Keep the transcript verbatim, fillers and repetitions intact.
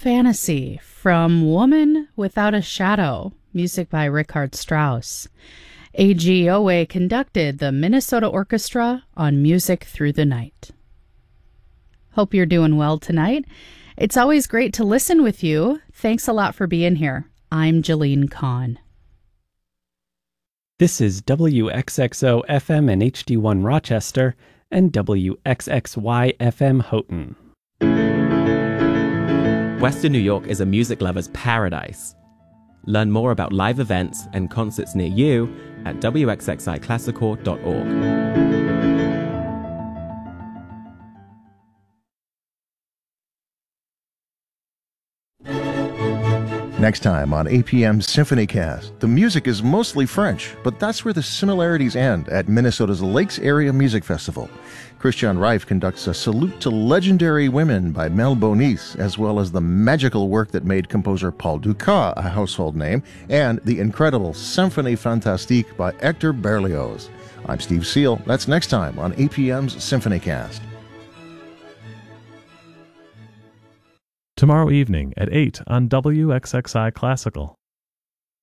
Fantasy from Woman Without a Shadow, music by Richard Strauss. A G Owe conducted the Minnesota Orchestra on Music Through the Night. Hope you're doing well tonight. It's always great to listen with you. Thanks a lot for being here. I'm Jolene Kahn. This is W X X O F M and H D one Rochester and W X X Y F M Houghton. Western New York is a music lover's paradise. Learn more about live events and concerts near you at W X X I classical dot org. Next time on A P M's SymphonyCast, the music is mostly French, but that's where the similarities end at Minnesota's Lakes Area Music Festival. Christian Reif conducts a Salute to Legendary Women by Mel Bonis, as well as the magical work that made composer Paul Dukas a household name, and the incredible Symphonie Fantastique by Hector Berlioz. I'm Steve Seal. That's next time on A P M's SymphonyCast. Tomorrow evening at eight on W X X I Classical.